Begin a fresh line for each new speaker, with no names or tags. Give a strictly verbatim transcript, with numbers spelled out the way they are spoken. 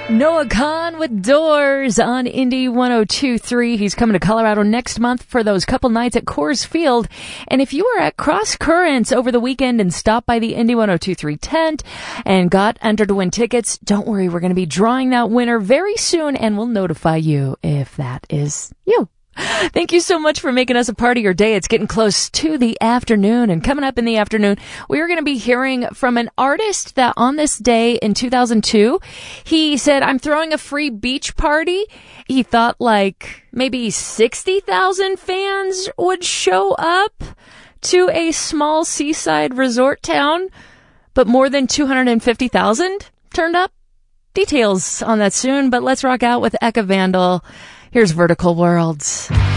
Noah Kahan with Doors on Indy one oh two point three. He's coming to Colorado next month for those couple nights at Coors Field. And if you were at Cross Currents over the weekend and stopped by the Indy one oh two point three tent and got entered to win tickets, don't worry, we're going to be drawing that winner very soon, and we'll notify you if that is you. Thank you so much for making us a part of your day. It's getting close to the afternoon, and coming up in the afternoon, we are going to be hearing from an artist that on this day in two thousand two, he said, I'm throwing a free beach party. He thought like maybe sixty thousand fans would show up to a small seaside resort town, but more than two hundred fifty thousand turned up. Details on that soon, but let's rock out with Eka Vandal. Here's Vertical Worlds.